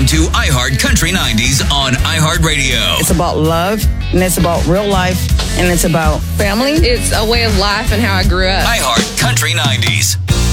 on to iHeart Country 90s on iHeartRadio. It's about love, and it's about real life, and it's about family. It's a way of life and how I grew up. iHeart Country 90s.